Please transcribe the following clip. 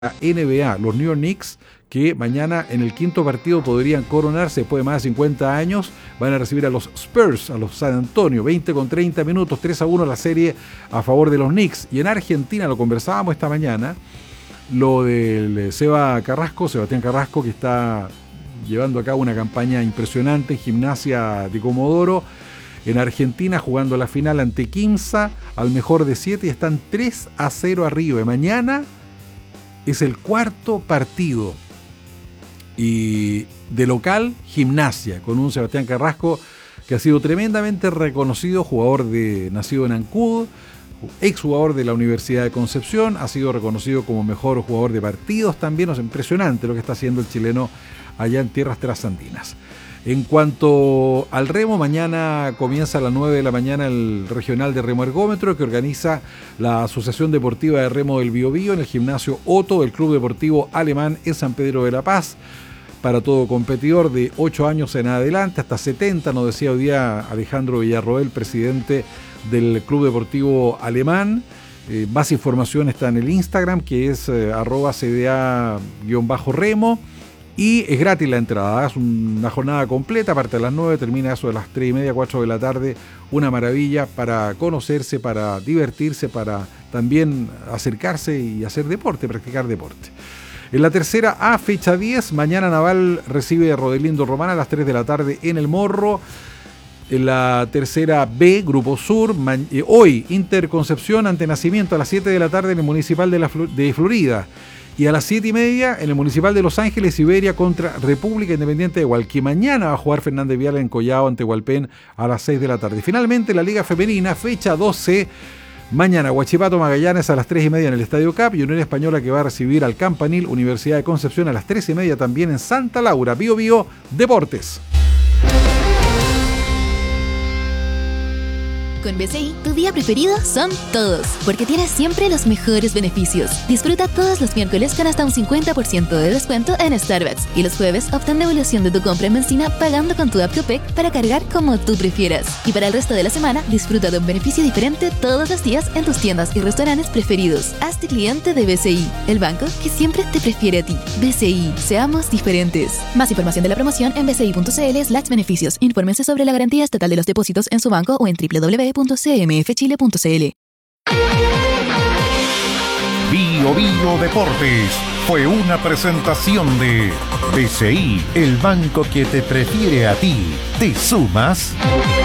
NBA, los New York Knicks, que mañana en el quinto partido podrían coronarse después de más de 50 años, van a recibir a los Spurs, a los San Antonio, 20 con 30 minutos, 3-1 la serie a favor de los Knicks. Y en Argentina, lo conversábamos esta mañana, lo del Sebastián Carrasco, que está llevando a cabo una campaña impresionante en Gimnasia de Comodoro, en Argentina, jugando la final ante Quimsa, al mejor de 7, y están 3-0 arriba. Y mañana es el cuarto partido. Y de local, Gimnasia, con un Sebastián Carrasco que ha sido tremendamente reconocido, nacido en Ancud, exjugador de la Universidad de Concepción, ha sido reconocido como mejor jugador de partidos también. Es impresionante lo que está haciendo el chileno allá en tierras trasandinas. En cuanto al remo, mañana comienza a las 9 de la mañana el regional de remo ergómetro que organiza la Asociación Deportiva de Remo del Biobío en el gimnasio Otto del Club Deportivo Alemán en San Pedro de la Paz, para todo competidor de 8 años en adelante, hasta 70, nos decía hoy día Alejandro Villarroel, presidente del Club Deportivo Alemán. Más información está en el Instagram, que es @cda_remo. Y es gratis la entrada, es una jornada completa, parte de las 9, termina eso de las 3:30, 4 de la tarde. Una maravilla para conocerse, para divertirse, para también acercarse y hacer deporte, practicar deporte. En la tercera A, fecha 10, mañana Naval recibe a Rodelindo Román a las 3 de la tarde en El Morro. En la tercera B, Grupo Sur, hoy Interconcepción ante Nacimiento a las 7 de la tarde en el Municipal de Florida. Y a las 7:30 en el Municipal de Los Ángeles, Iberia contra República Independiente de Hualqui. Mañana va a jugar Fernández Vial en Collao ante Hualpén a las 6 de la tarde. Finalmente, la Liga Femenina, fecha 12. Mañana, Huachipato Magallanes a las 3:30 en el Estadio Cap, y Unión Española, que va a recibir al Campanil Universidad de Concepción a las 3:30 también en Santa Laura. Bio Bio Deportes. Con BCI, tu día preferido son todos, porque tienes siempre los mejores beneficios. Disfruta todos los miércoles con hasta un 50% de descuento en Starbucks, y los jueves obtén devolución de tu compra en benzina pagando con tu app Copec para cargar como tú prefieras. Y para el resto de la semana, disfruta de un beneficio diferente todos los días en tus tiendas y restaurantes preferidos. Hazte cliente de BCI, el banco que siempre te prefiere a ti. BCI, seamos diferentes. Más información de la promoción en bci.cl/beneficios. Infórmense sobre la garantía estatal de los depósitos en su banco o en www.cmfchile.cl. Bio Bio Deportes fue una presentación de BCI, el banco que te prefiere a ti. ¿Te sumas?